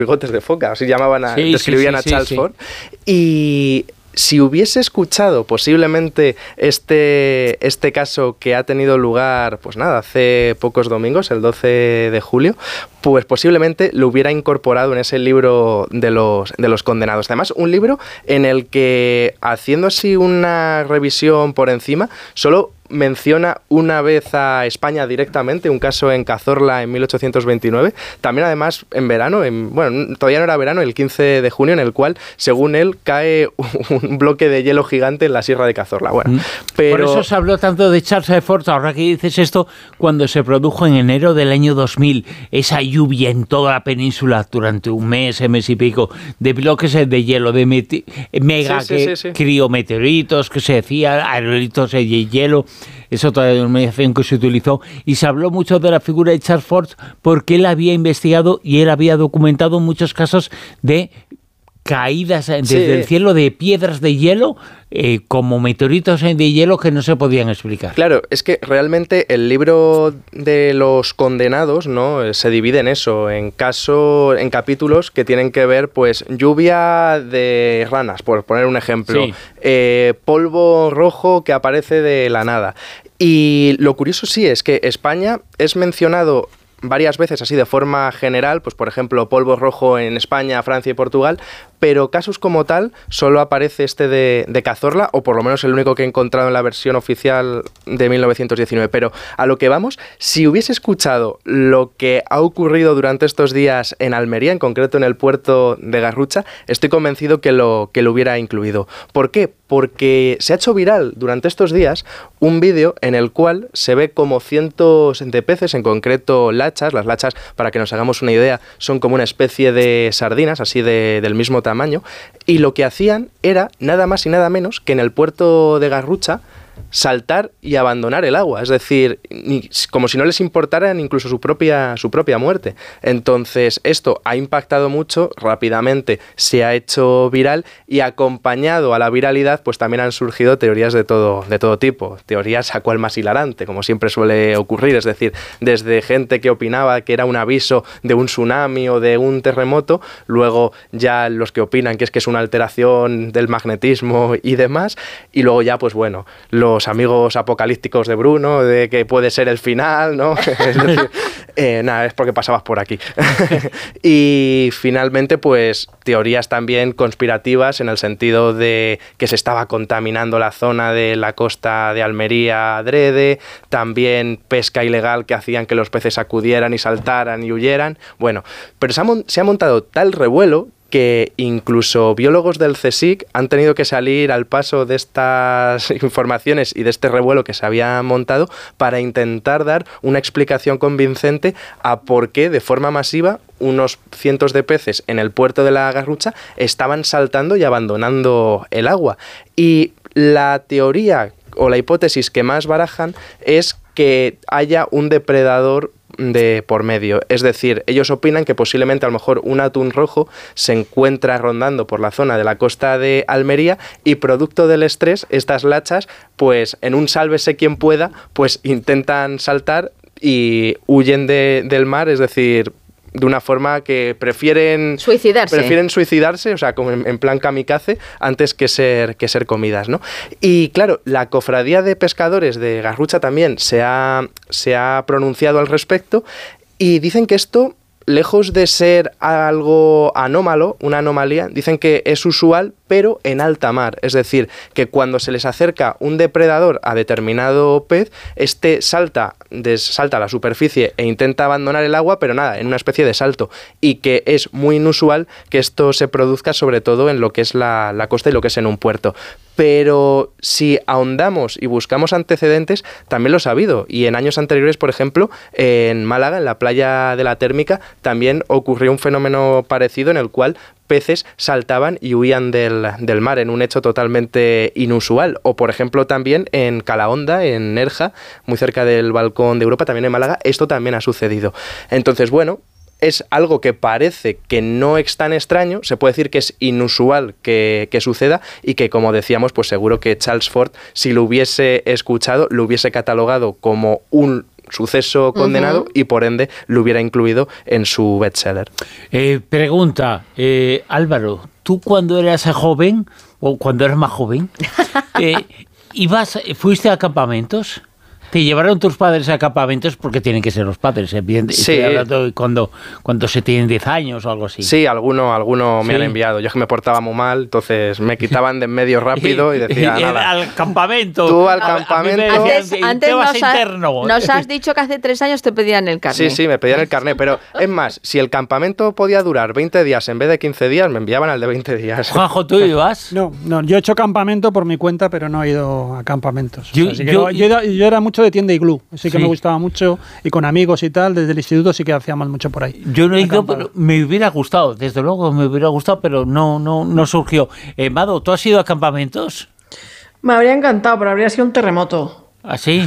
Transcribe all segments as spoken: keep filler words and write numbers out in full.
bigotes de foca, así llamaban a, sí, describían sí, sí, a Charles sí, Fort. Y si hubiese escuchado posiblemente este, este caso que ha tenido lugar, pues nada, hace pocos domingos, el doce de julio, pues posiblemente lo hubiera incorporado en ese libro de los, de los condenados. Además, un libro en el que, haciendo así una revisión por encima, solo menciona una vez a España directamente, un caso en Cazorla en mil ochocientos veintinueve, también además en verano, en, bueno, todavía no era verano, el quince de junio, en el cual, según él, cae un bloque de hielo gigante en la Sierra de Cazorla. Bueno, pero... Por eso se habló tanto de Charles Fort, ahora que dices esto, cuando se produjo en enero del año dos mil, esa lluvia en toda la península durante un mes, mes y pico, de bloques de hielo, de meti- mega sí, sí, que, sí, sí. criometeoritos, que se decía, aerolitos de hielo. Es otra denominación que se utilizó, y se habló mucho de la figura de Charles Fort porque él había investigado y él había documentado muchos casos de caídas desde Sí. el cielo de piedras de hielo, eh, como meteoritos de hielo que no se podían explicar. Claro, es que realmente el libro de los condenados, ¿no?, se divide en eso, en caso, en capítulos que tienen que ver, pues, lluvia de ranas, por poner un ejemplo, Sí. eh, polvo rojo que aparece de la nada. Y lo curioso sí es que España es mencionado varias veces así de forma general, pues por ejemplo polvo rojo en España, Francia y Portugal, pero casos como tal solo aparece este de, de Cazorla, o por lo menos el único que he encontrado en la versión oficial de mil novecientos diecinueve. Pero a lo que vamos, si hubiese escuchado lo que ha ocurrido durante estos días en Almería, en concreto en el puerto de Garrucha, estoy convencido que lo, que lo hubiera incluido. ¿Por qué? Porque se ha hecho viral durante estos días un vídeo en el cual se ve como cientos de peces, en concreto lachas. Las lachas, para que nos hagamos una idea, son como una especie de sardinas, así de, del mismo tamaño, y lo que hacían era nada más y nada menos que en el puerto de Garrucha saltar y abandonar el agua, es decir, ni, como si no les importara incluso su propia, su propia muerte. Entonces esto ha impactado mucho, rápidamente se ha hecho viral, y acompañado a la viralidad pues también han surgido teorías de todo, de todo tipo, teorías a cual más hilarante, como siempre suele ocurrir, es decir, desde gente que opinaba que era un aviso de un tsunami o de un terremoto, luego ya los que opinan que es que es una alteración del magnetismo y demás, y luego ya pues bueno, los amigos apocalípticos de Bruno, de que puede ser el final, ¿no? Es decir, eh, nada, es porque pasabas por aquí. Y finalmente, pues, teorías también conspirativas en el sentido de que se estaba contaminando la zona de la costa de Almería adrede, también pesca ilegal que hacían que los peces acudieran y saltaran y huyeran. Bueno, pero se ha, mon- se ha montado tal revuelo que incluso biólogos del CSIC han tenido que salir al paso de estas informaciones y de este revuelo que se había montado para intentar dar una explicación convincente a por qué de forma masiva unos cientos de peces en el puerto de la Garrucha estaban saltando y abandonando el agua. Y la teoría o la hipótesis que más barajan es que haya un depredador de por medio, es decir, ellos opinan que posiblemente a lo mejor un atún rojo se encuentra rondando por la zona de la costa de Almería y producto del estrés estas lachas pues en un sálvese quien pueda pues intentan saltar y huyen de, del mar, es decir, de una forma que prefieren suicidarse, prefieren suicidarse, o sea, como en, en plan kamikaze, antes que ser, que ser comidas, ¿no? Y claro, la cofradía de pescadores de Garrucha también se ha, se ha pronunciado al respecto y dicen que esto, lejos de ser algo anómalo, una anomalía, dicen que es usual, pero en alta mar. Es decir, que cuando se les acerca un depredador a determinado pez, este salta, des, salta a la superficie e intenta abandonar el agua, pero nada, en una especie de salto. Y que es muy inusual que esto se produzca sobre todo en lo que es la, la costa y lo que es en un puerto. Pero si ahondamos y buscamos antecedentes, también los ha habido. Y en años anteriores, por ejemplo, en Málaga, en la playa de la Térmica, también ocurrió un fenómeno parecido en el cual peces saltaban y huían del, del mar, en un hecho totalmente inusual. O, por ejemplo, también en Calahonda, en Nerja, muy cerca del Balcón de Europa, también en Málaga, esto también ha sucedido. Entonces, bueno, es algo que parece que no es tan extraño, se puede decir que es inusual que, que suceda y que, como decíamos, pues seguro que Charles Fort, si lo hubiese escuchado, lo hubiese catalogado como un suceso condenado uh-huh. y por ende lo hubiera incluido en su bestseller. Eh, pregunta, eh, Álvaro, ¿tú cuando eras joven, o cuando eras más joven, eh, ibas, fuiste a campamentos? ¿Te llevaron tus padres a campamentos? Porque tienen que ser los padres, evidentemente. Sí. Estoy hablando cuando, cuando se tienen diez años o algo así. Sí, alguno, alguno sí. me han enviado. Yo es que me portaba muy mal, entonces me quitaban de en medio rápido y decía, nada. Al campamento. Tú al campamento. A, a antes antes nos, interno. Ha, nos has dicho que hace tres años te pedían el carnet. Sí, sí, me pedían el carnet, pero es más, si el campamento podía durar veinte días en vez de quince días, me enviaban al de veinte días. Juanjo, ¿tú ibas? No, no, yo he hecho campamento por mi cuenta, pero no he ido a campamentos. Yo, o sea, yo, yo, yo, era, yo era mucho de tienda iglú. Sí que sí. me gustaba mucho y con amigos y tal, desde el instituto sí que hacíamos mucho por ahí. Yo no he ido, pero me hubiera gustado, desde luego me hubiera gustado, pero no, no, no surgió. Eh, Mado, ¿tú has ido a campamentos? Me habría encantado, pero habría sido un terremoto. ¿Ah, sí?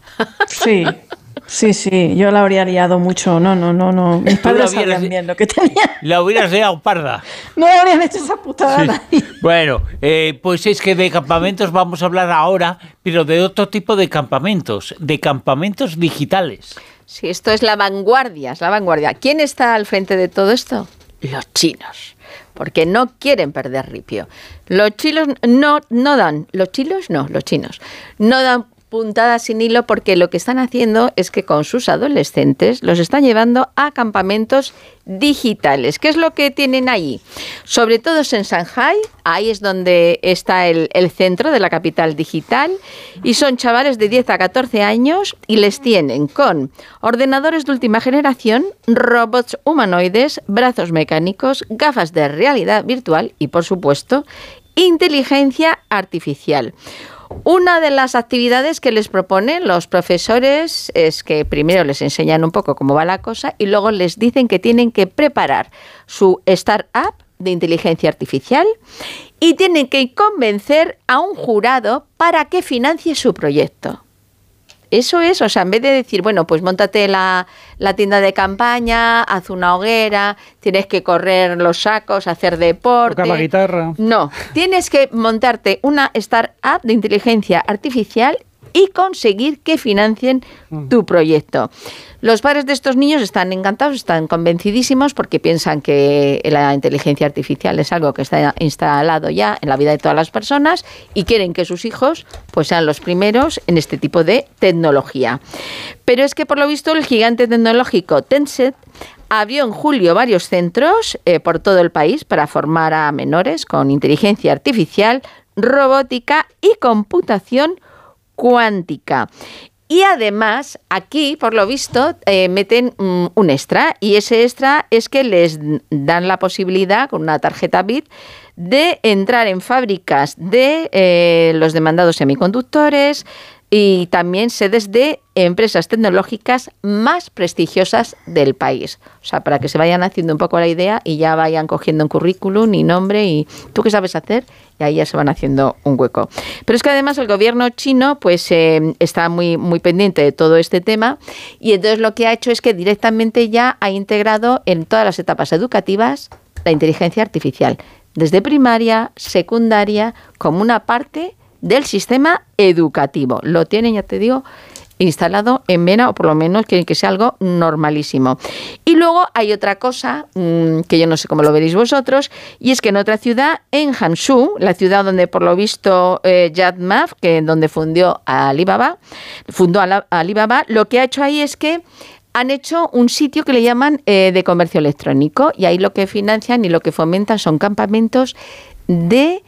Sí, sí, sí, yo la habría liado mucho. No, no, no, no. Mis padres sabían bien lo que tenían. La hubieras liado parda. No le habrían hecho esa putada a nadie. Bueno, eh, pues es que de campamentos vamos a hablar ahora, pero de otro tipo de campamentos, de campamentos digitales. Sí, esto es la vanguardia, es la vanguardia. ¿Quién está al frente de todo esto? Los chinos, porque no quieren perder ripio. Los chinos no, no dan, los chinos no, los chinos, no dan puntadas sin hilo porque lo que están haciendo es que con sus adolescentes los están llevando a campamentos digitales. ¿Qué es lo que tienen allí? Sobre todo es en Shanghái, ahí es donde está el, el centro de la capital digital y son chavales de diez a catorce años y les tienen con ordenadores de última generación, robots humanoides, brazos mecánicos, gafas de realidad virtual y, por supuesto, inteligencia artificial. Una de las actividades que les proponen los profesores es que primero les enseñan un poco cómo va la cosa y luego les dicen que tienen que preparar su startup de inteligencia artificial y tienen que convencer a un jurado para que financie su proyecto. Eso es, o sea, en vez de decir, bueno, pues móntate la, la tienda de campaña, haz una hoguera, tienes que correr los sacos, hacer deporte. Tocar la guitarra. No, tienes que montarte una startup de inteligencia artificial y conseguir que financien tu proyecto. Los padres de estos niños están encantados, están convencidísimos porque piensan que la inteligencia artificial es algo que está instalado ya en la vida de todas las personas y quieren que sus hijos pues sean los primeros en este tipo de tecnología. Pero es que por lo visto el gigante tecnológico Tencent abrió en julio varios centros eh, por todo el país para formar a menores con inteligencia artificial, robótica y computación cuántica. Y además, aquí, por lo visto, eh, meten um, un extra, y ese extra es que les dan la posibilidad, con una tarjeta B I D, de entrar en fábricas de eh, los demandados semiconductores y también sedes de empresas tecnológicas más prestigiosas del país. O sea, para que se vayan haciendo un poco la idea y ya vayan cogiendo un currículum y nombre y tú qué sabes hacer, y ahí ya se van haciendo un hueco. Pero es que además el gobierno chino pues eh, está muy, muy pendiente de todo este tema y entonces lo que ha hecho es que directamente ya ha integrado en todas las etapas educativas la inteligencia artificial, desde primaria, secundaria, como una parte del sistema educativo. Lo tienen, ya te digo, instalado en vena, o por lo menos quieren que sea algo normalísimo. Y luego hay otra cosa, mmm, que yo no sé cómo lo veréis vosotros, y es que en otra ciudad, en Hangzhou, la ciudad donde por lo visto eh, Jack Ma, que donde fundió a Alibaba, fundó a, la, a Alibaba, lo que ha hecho ahí es que han hecho un sitio que le llaman eh, de comercio electrónico, y ahí lo que financian y lo que fomentan son campamentos de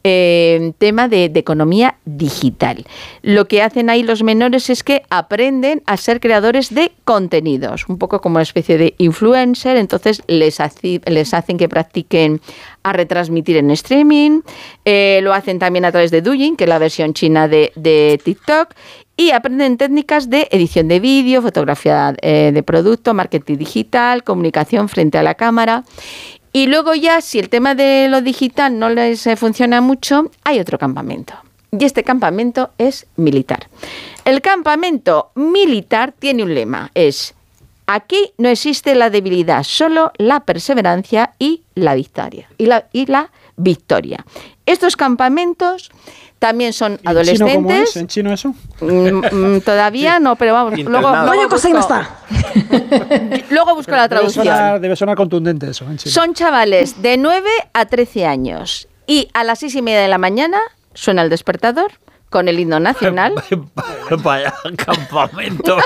Eh, tema de, de economía digital. Lo que hacen ahí los menores es que aprenden a ser creadores de contenidos, un poco como una especie de influencer, entonces les, hace, les hacen que practiquen a retransmitir en streaming, eh, lo hacen también a través de Douyin, que es la versión china de, de TikTok, y aprenden técnicas de edición de vídeo, fotografía eh, de producto, marketing digital, comunicación frente a la cámara. Y luego ya, si el tema de lo digital no les funciona mucho, hay otro campamento. Y este campamento es militar. El campamento militar tiene un lema, es: aquí no existe la debilidad, solo la perseverancia y la victoria. Y la, y la Victoria. Estos campamentos también son ¿En adolescentes. chino cómo es? ¿En chino eso? Mm, mm, todavía no, pero vamos. Luego, luego, Vaya cosa que no busco, está. luego busco la Debe traducción. sonar, debe sonar contundente eso. En chino. Son chavales de nueve a trece años y a las seis y media de la mañana suena el despertador con el himno nacional. Vaya campamento.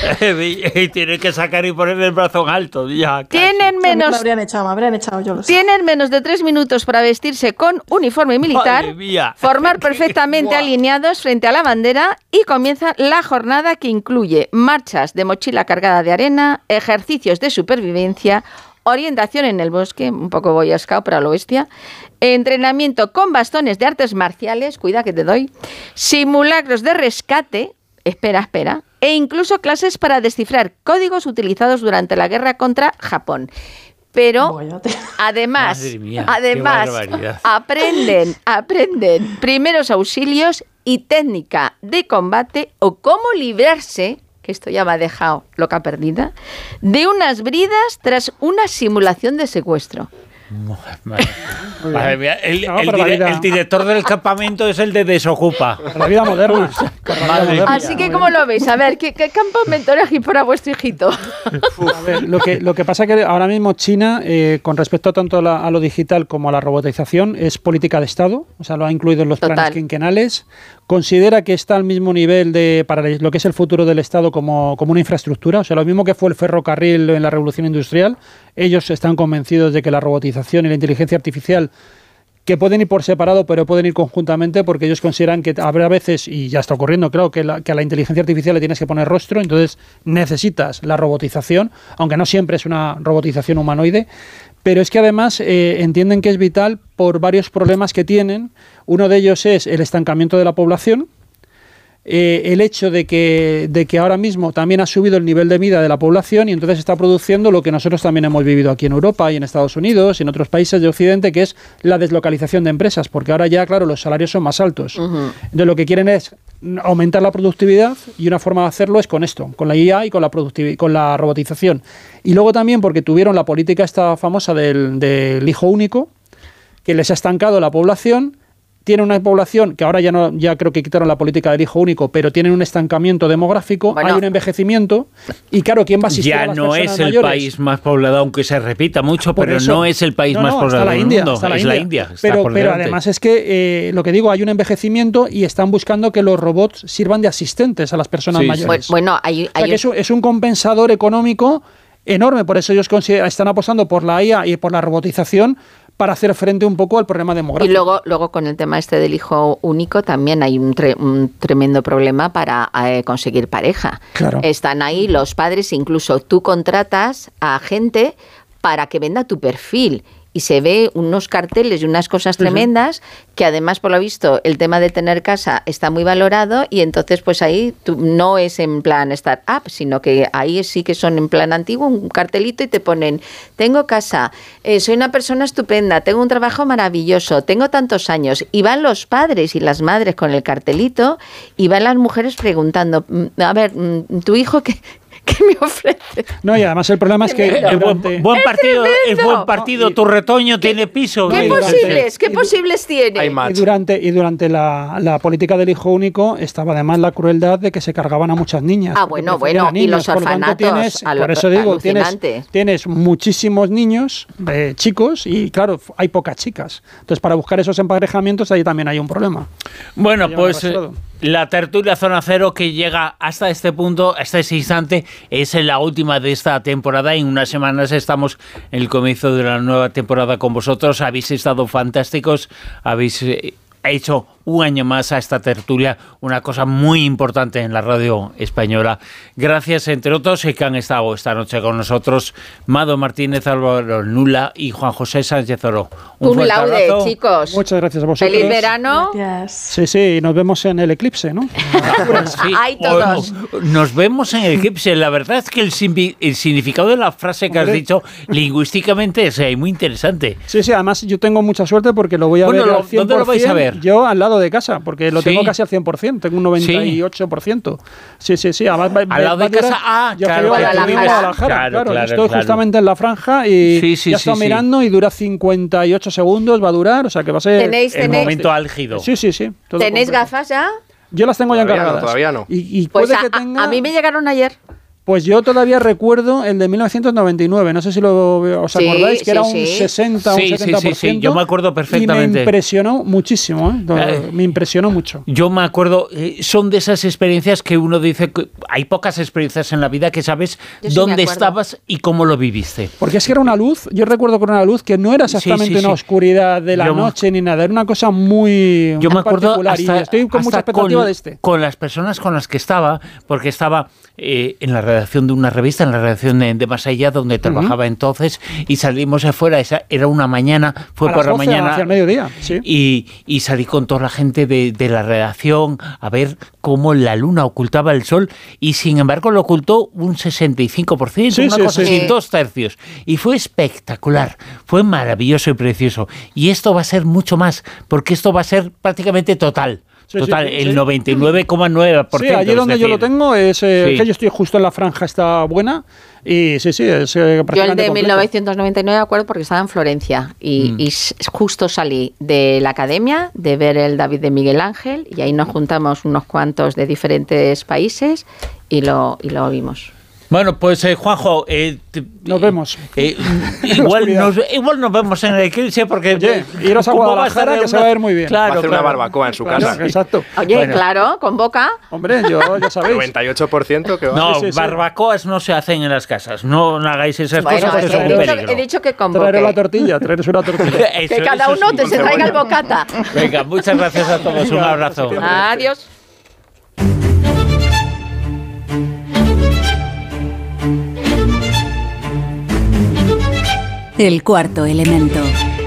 Y tiene que sacar y poner el brazo en alto. Ya, casi. Tienen Me menos, habrían echado, me habrían echado, yo lo sé. tienen menos de tres minutos para vestirse con uniforme militar, Madre mía. formar perfectamente Buah. alineados frente a la bandera y comienza la jornada que incluye marchas de mochila cargada de arena, ejercicios de supervivencia, orientación en el bosque, un poco Boy Scout, pero a lo bestia, entrenamiento con bastones de artes marciales, cuida que te doy, simulacros de rescate, espera, espera, e incluso clases para descifrar códigos utilizados durante la guerra contra Japón. Pero Boyote. además, Madre mía, además qué barbaridad. aprenden, aprenden primeros auxilios y técnica de combate o cómo librarse, que esto ya me ha dejado loca perdida, de unas bridas tras una simulación de secuestro. Madre, madre mía, el, No, el pero la dire- vida- el director del campamento es el de Desocupa. Por la vida moderna. Por la vida Madre moderna. Así que, ¿cómo lo veis? A ver, ¿qué, qué campamento elegís para vuestro hijito? A ver, lo que, lo que pasa es que ahora mismo China, eh, con respecto tanto a, la- a lo digital como a la robotización, es política de Estado, o sea, lo ha incluido en los Total. planes quinquenales, considera que está al mismo nivel de para lo que es el futuro del Estado como, como una infraestructura, o sea, lo mismo que fue el ferrocarril en la revolución industrial, ellos están convencidos de que la robotización y la inteligencia artificial, que pueden ir por separado, pero pueden ir conjuntamente, porque ellos consideran que habrá veces, y ya está ocurriendo, creo, que, la, que a la inteligencia artificial le tienes que poner rostro, entonces necesitas la robotización, aunque no siempre es una robotización humanoide, pero es que además eh, entienden que es vital por varios problemas que tienen. Uno de ellos es el estancamiento de la población, eh, el hecho de que, de que ahora mismo también ha subido el nivel de vida de la población y entonces está produciendo lo que nosotros también hemos vivido aquí en Europa y en Estados Unidos y en otros países de Occidente, que es la deslocalización de empresas, porque ahora ya, claro, los salarios son más altos. Uh-huh. Entonces lo que quieren es aumentar la productividad y una forma de hacerlo es con esto, con la I A y con la, productivi- con la robotización. Y luego también porque tuvieron la política esta famosa del, del hijo único, que les ha estancado la población. Tiene una población que ahora ya no, ya creo que quitaron la política del hijo único, pero tienen un estancamiento demográfico, bueno, hay un envejecimiento y claro, ¿quién va a asistir ya a las no personas es el mayores? país más poblado, aunque se repita mucho, Por pero eso, no es el país no, más no, poblado está la del India, mundo, está la es India. la India. Está Pero, por pero delante. además es que, eh, lo que digo, hay un envejecimiento y están buscando que los robots sirvan de asistentes a las personas Sí, mayores. sí. Bueno, hay, hay o sea, que es, un, es un compensador económico enorme, por eso ellos están apostando por la I A y por la robotización para hacer frente un poco al problema demográfico. Y luego, luego con el tema este del hijo único también hay un, tre- un tremendo problema para eh, conseguir pareja. Claro. Están ahí los padres, incluso tú contratas a gente para que venda tu perfil. Y se ve unos carteles y unas cosas tremendas, uh-huh, que además, por lo visto, el tema de tener casa está muy valorado y entonces pues ahí tú, no es en plan startup, sino que ahí sí que son en plan antiguo, un cartelito y te ponen, tengo casa, eh, soy una persona estupenda, tengo un trabajo maravilloso, tengo tantos años. Y van los padres y las madres con el cartelito y van las mujeres preguntando, a ver, tu hijo, ¿qué, qué me ofrece? No, y además el problema es que Es buen, durante... buen partido, ¡Es es buen partido, No, y- tu retoño tiene piso. ¿Qué y posibles? ¿Qué y- posibles tiene? Hay Y match. durante, y durante la, la política del hijo único estaba además la crueldad de que se cargaban a muchas niñas. Ah, porque bueno, preferían bueno, a niños, y los por lo tanto orfanatos, tienes- a lo- por eso digo, tienes, alucinante. tienes muchísimos niños, eh, chicos, y claro, hay pocas chicas. Entonces, para buscar esos emparejamientos, ahí también hay un problema. Bueno, Llevan pues eh, arrastrado. la tertulia Zona Cero que llega hasta este punto, hasta ese instante, es la última de esta temporada. En unas semanas estamos en el comienzo de la nueva temporada con vosotros. Habéis estado fantásticos, habéis eh, hecho un año más a esta tertulia, una cosa muy importante en la radio española. Gracias, entre otros, que han estado esta noche con nosotros Mado Martínez, Álvaro Nula y Juan José Sánchez Oro. Un Un fuerte laude, abrazo. chicos. Muchas gracias a vosotros. Feliz verano. Gracias. Sí, sí, y nos vemos en el eclipse, ¿no? Sí, Ay, todos. o- o- nos vemos en el eclipse. La verdad es que el, simbi- el significado de la frase que has Hombre. dicho lingüísticamente es eh, muy interesante. Sí, sí, además yo tengo mucha suerte porque lo voy a Bueno, ver lo- al cien por ciento. ¿dónde lo vais a ver? Yo al lado lado de casa, porque lo ¿Sí? tengo casi al cien por ciento, tengo un noventa y ocho por ciento. Sí, sí, sí. Además, al lado de casa, ah, yo claro, estoy claro, en Guadalajara, claro, claro, claro, estoy claro. justamente en la franja y Sí, sí, ya he estado sí, sí. mirando y dura cincuenta y ocho segundos, va a durar, o sea que va a ser... ¿Tenéis, El tenéis, momento álgido. Sí, sí, sí. todo ¿tenéis completo. gafas ya? Yo las tengo ya Todavía no, encargadas. todavía no. Y, y Pues puede a, que tenga... a mí me llegaron ayer. Pues yo todavía recuerdo el de mil novecientos noventa y nueve, no sé si lo, os Sí, acordáis, que sí, era un sí. sesenta, Sí, un sí, setenta por ciento. sí, sí, yo me acuerdo perfectamente. Y me impresionó muchísimo, ¿eh? Eh. Me impresionó mucho. Yo me acuerdo, eh, son de esas experiencias que uno dice que hay pocas experiencias en la vida que sabes Yo sí me dónde acuerdo. estabas y cómo lo viviste. Porque es que era una luz, yo recuerdo que era una luz que no era exactamente Sí, sí, una sí. oscuridad de la Yo me- noche ni nada, era una cosa muy, Yo muy me acuerdo particular hasta, y estoy con mucha hasta expectativa con, de este. con las personas con las que estaba, porque estaba eh, en la redacción de una revista, en la redacción de, de Más Allá, donde trabajaba entonces, y salimos afuera, esa era una mañana, fue A por las la doce, mañana. hacia el mediodía, sí. Y, y salí con toda la gente de, de la redacción a ver cómo la luna ocultaba el sol y sin embargo lo ocultó un sesenta y cinco por ciento, Sí, una sí, cosa sí. así, dos tercios. Y fue espectacular, fue maravilloso y precioso. Y esto va a ser mucho más, porque esto va a ser prácticamente total. Sí, Total, sí, el sí. noventa y nueve coma nueve por ciento. Sí, allí es donde yo decir, lo tengo es eh, sí. que yo estoy justo en la franja, está buena y sí, sí, es eh, Yo el prácticamente de completo. mil novecientos noventa y nueve, de acuerdo, porque estaba en Florencia y, Mm. y s- justo salí de la academia de ver el David de Miguel Ángel y ahí nos juntamos unos cuantos de diferentes países y lo, y lo vimos. Bueno, pues eh, Juanjo, eh, te- Nos vemos. eh, En la igual, oscuridad. nos, igual nos vemos en el eclipse porque... Oye, iros a ¿cómo Guadalajara, estar que se va a ver muy bien. Claro, Va a hacer claro. una barbacoa en su Claro, casa. exacto. Oye, Bueno. claro, convoca. Hombre, yo ya sabéis. noventa y ocho por ciento que va. No, Sí, sí, sí. barbacoas no se hacen en las casas. No, no hagáis esas Bueno, cosas que he son un dicho, peligro. he dicho que Traeré la convoque. tortilla, traeros una tortilla. Eso- Que cada eso uno sí. te se traiga el bocata. Venga, muchas gracias a todos. Un Venga, abrazo. hasta siempre. Adiós. El cuarto elemento.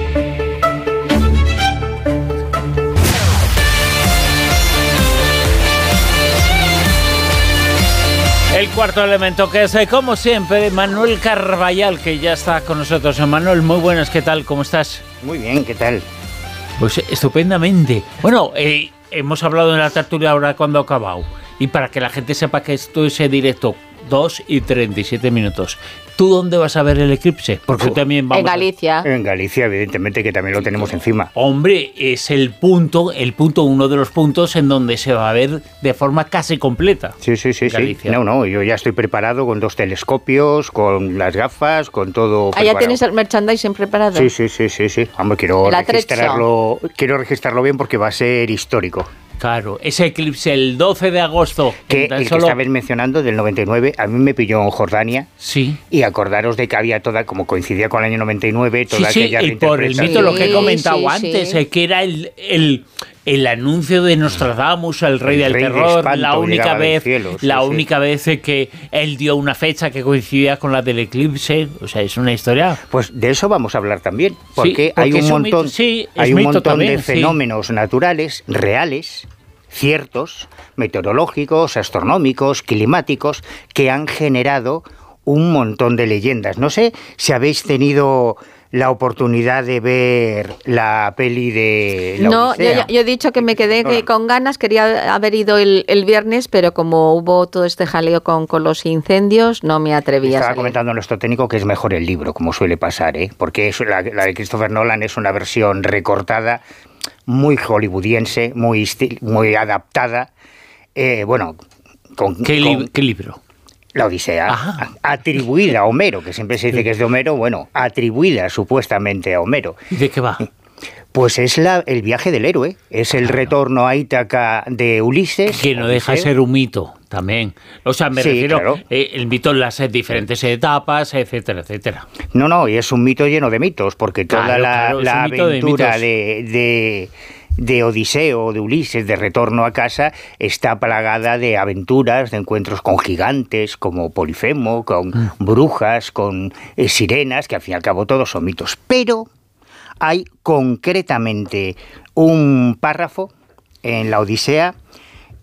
El cuarto elemento que es, eh, como siempre, Manuel Carballal, que ya está con nosotros. Manuel, muy buenas, ¿qué tal? ¿Cómo estás? Muy bien, ¿qué tal? Pues eh, estupendamente. Bueno, eh, hemos hablado en la tertulia ahora cuando ha acabado. Y para que la gente sepa que esto es en directo, dos y treinta y siete minutos. ¿Tú dónde vas a ver el eclipse? Porque Uf, también vamos En Galicia. En Galicia, evidentemente, que también lo tenemos encima. A... Hombre, es el punto, el punto, uno de los puntos en donde se va a ver de forma casi completa. Sí, sí, sí, sí. Galicia. No, no, yo ya estoy preparado con dos telescopios, con las gafas, con todo Ah, ya preparado. tienes el merchandising preparado. Sí, sí, sí, sí, sí. Hombre, quiero El atrecho. registrarlo, quiero registrarlo bien porque va a ser histórico. Claro, ese eclipse el doce de agosto. Que en tan el que solo- estabais mencionando, del noventa y nueve, a mí me pilló en Jordania. Sí. Y acordaros de que había toda, como coincidía con el año noventa y nueve, Sí, toda sí, aquella y por el reinterpretación. mito, lo que he Sí, comentado sí, antes, sí. eh, que era el, el, el anuncio de Nostradamus, el rey El del rey del terror, espanto la única llegaba del vez, cielo, sí, la sí. única vez eh, que él dio una fecha que coincidía con la del eclipse, o sea, es una historia. Pues de eso vamos a hablar también, porque, porque hay un es un mito, montón, sí, es hay un mito montón también, de sí. fenómenos naturales reales, ciertos, meteorológicos, astronómicos, climáticos, que han generado un montón de leyendas. No sé si habéis tenido la oportunidad de ver la peli de la No, yo, Odisea. yo- yo he dicho que me quedé que Ah. con ganas, quería haber ido el, el viernes, pero como hubo todo este jaleo con, con los incendios, no me atreví a Estaba salir. comentando nuestro técnico que es mejor el libro, como suele pasar, ¿eh? Porque es la, la de Christopher Nolan es una versión recortada, muy hollywoodiense, muy, esti- muy adaptada. Eh, bueno, con, ¿Qué, li- con qué libro? la Odisea, Ajá. a- atribuida a Homero, que siempre se dice que es de Homero, bueno, atribuida supuestamente a Homero. ¿Y de qué va? Pues es la, el viaje del héroe, es el retorno a Ítaca de Ulises. Que no deja de Odiseo. ser un mito también. O sea, me Sí, refiero, claro. eh, el mito en las eh, diferentes etapas, etcétera, etcétera. No, no, y es un mito lleno de mitos, porque toda Claro, la, claro, es la un mito de aventura mitos. de, de, de Odiseo, de Ulises, de retorno a casa, está plagada de aventuras, de encuentros con gigantes, como Polifemo, con Mm. brujas, con eh, sirenas, que al fin y al cabo todos son mitos. Pero hay concretamente un párrafo en la Odisea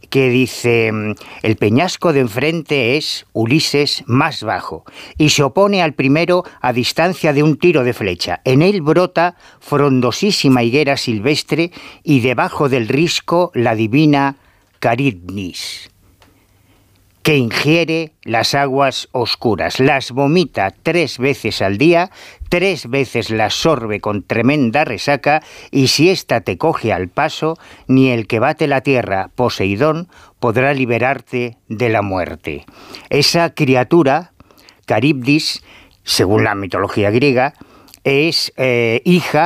que dice, el peñasco de enfrente es Ulises más bajo y se opone al primero a distancia de un tiro de flecha. En él brota frondosísima higuera silvestre y debajo del risco la divina Caribdis, que ingiere las aguas oscuras, las vomita tres veces al día, tres veces las sorbe con tremenda resaca, y si ésta te coge al paso, ni el que bate la tierra, Poseidón, podrá liberarte de la muerte. Esa criatura, Caribdis, según la mitología griega, es eh, hija